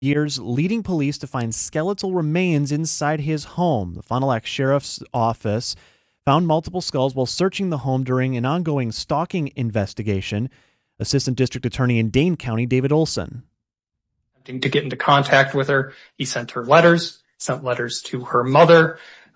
years, leading police to find skeletal remains inside his home. The Fond du Lac Sheriff's Office found multiple skulls while searching the home during an ongoing stalking investigation. Assistant District Attorney in Dane County, David Olson. To get into contact with her, he sent letters to her mother,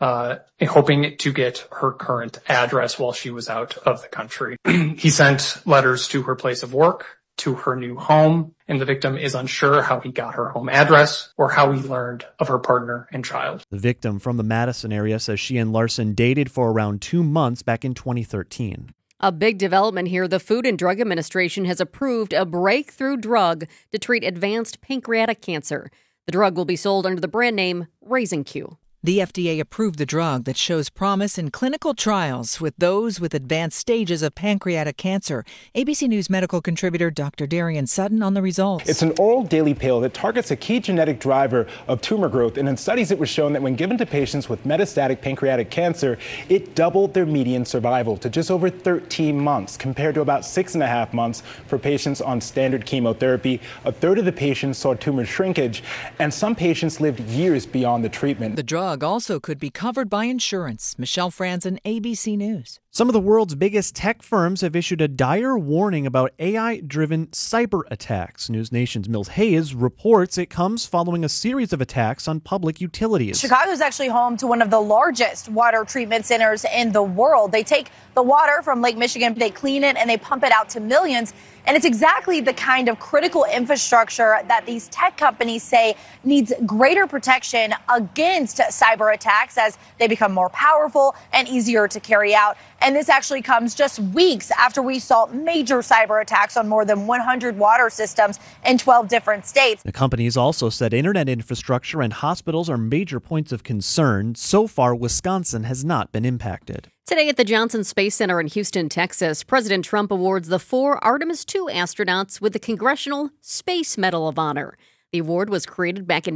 hoping to get her current address while she was out of the country. He sent letters to her place of work, to her new home, and the victim is unsure how he got her home address or how he learned of her partner and child. The victim from the Madison area says she and Larson dated for around 2 months back in 2013. A big development here. The Food and Drug Administration has approved a breakthrough drug to treat advanced pancreatic cancer. The drug will be sold under the brand name Raising Q. The FDA approved the drug that shows promise in clinical trials with those with advanced stages of pancreatic cancer. ABC News medical contributor Dr. Darian Sutton on the results. It's an oral daily pill that targets a key genetic driver of tumor growth. And in studies, it was shown that when given to patients with metastatic pancreatic cancer, it doubled their median survival to just over 13 months, compared to about 6.5 months for patients on standard chemotherapy. A third of the patients saw tumor shrinkage, and some patients lived years beyond the treatment. The drug also could be covered by insurance. Michelle Franzen, ABC News. Some of the world's biggest tech firms have issued a dire warning about AI-driven cyber attacks. News Nation's Mills Hayes reports it comes following a series of attacks on public utilities. Chicago is actually home to one of the largest water treatment centers in the world. They take the water from Lake Michigan, they clean it, and they pump it out to millions. And it's exactly the kind of critical infrastructure that these tech companies say needs greater protection against cyber attacks as they become more powerful and easier to carry out. And this actually comes just weeks after we saw major cyber attacks on more than 100 water systems in 12 different states. The companies also said internet infrastructure and hospitals are major points of concern. So far, Wisconsin has not been impacted. Today at the Johnson Space Center in Houston, Texas, President Trump awards the 4 Artemis II astronauts with the Congressional Space Medal of Honor. The award was created back in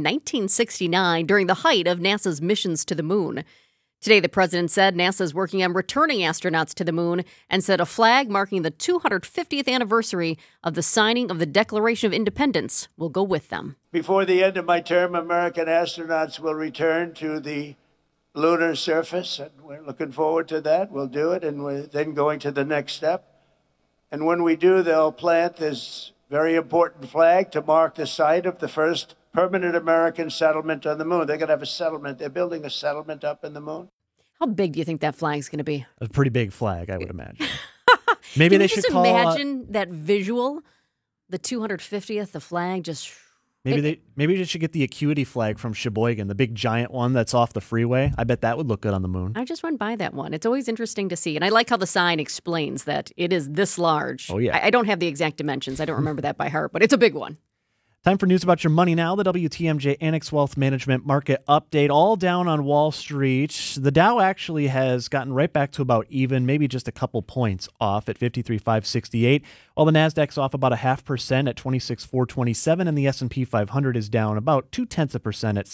1969 during the height of NASA's missions to the moon. Today, the president said NASA is working on returning astronauts to the moon and set a flag marking the 250th anniversary of the signing of the Declaration of Independence will go with them. Before the end of my term, American astronauts will return to the lunar surface, and we're looking forward to that. We'll do it, and we're then going to the next step. And when we do, they'll plant this very important flag to mark the site of the first permanent American settlement on the moon. They're going to have a settlement. They're building a settlement up in the moon. How big do you think that flag's going to be? A pretty big flag, I would imagine. Maybe Can they you should just call imagine that visual, the 250th, the flag just... Maybe they should get the Acuity flag from Sheboygan, the big giant one that's off the freeway. I bet that would look good on the moon. I just went by that one. It's always interesting to see. And I like how the sign explains that it is this large. Oh, yeah. I don't have the exact dimensions. I don't remember that by heart, but it's a big one. Time for news about your money now. The WTMJ Annex Wealth Management Market Update. All down on Wall Street. The Dow actually has gotten right back to about even, maybe just a couple points off at 53,568, while the Nasdaq's off about 0.5% at 26,427, and the S&P 500 is down about 0.2% at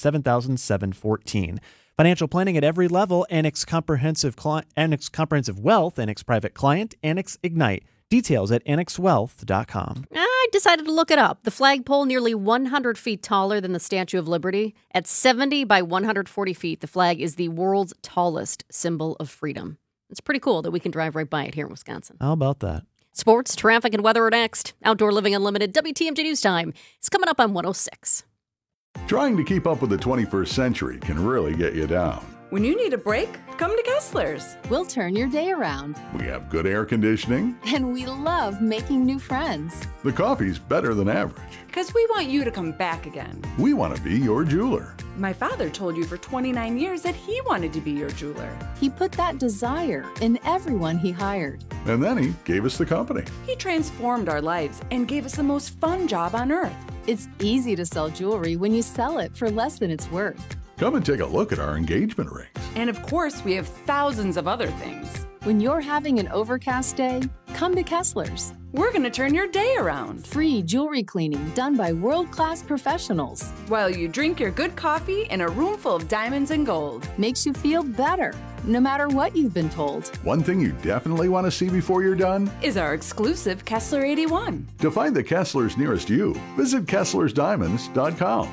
7,714. Financial planning at every level. Annex Comprehensive Wealth, Annex Private Client, Annex Ignite. Details at annexwealth.com. I decided to look it up. The flagpole, nearly 100 feet taller than the Statue of Liberty. At 70 by 140 feet, the flag is the world's tallest symbol of freedom. It's pretty cool that we can drive right by it here in Wisconsin. How about that? Sports, traffic, and weather are next. Outdoor Living Unlimited, WTMJ News Time. It's coming up on 106. Trying to keep up with the 21st century can really get you down. When you need a break, come to Kessler's. We'll turn your day around. We have good air conditioning. And we love making new friends. The coffee's better than average. Because we want you to come back again. We want to be your jeweler. My father told you for 29 years that he wanted to be your jeweler. He put that desire in everyone he hired. And then he gave us the company. He transformed our lives and gave us the most fun job on earth. It's easy to sell jewelry when you sell it for less than it's worth. Come and take a look at our engagement rings. And of course, we have thousands of other things. When you're having an overcast day, come to Kessler's. We're going to turn your day around. Free jewelry cleaning done by world-class professionals. While you drink your good coffee in a room full of diamonds and gold. Makes you feel better, no matter what you've been told. One thing you definitely want to see before you're done is our exclusive Kessler 81. To find the Kesslers nearest you, visit KesslersDiamonds.com.